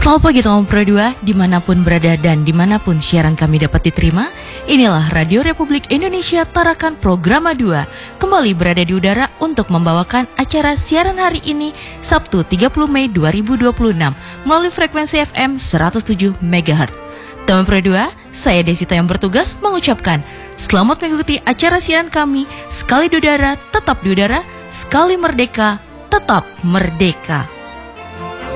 Selamat pagi teman Pro 2, dimanapun berada dan dimanapun siaran kami dapat diterima. Inilah Radio Republik Indonesia Tarakan Programa 2, kembali berada di udara untuk membawakan acara siaran hari ini, Sabtu 30 Mei 2026, melalui frekuensi FM 107 MHz. Teman Pro 2, saya Desita yang bertugas mengucapkan selamat mengikuti acara siaran kami, sekali di udara, tetap di udara, sekali merdeka, tetap merdeka.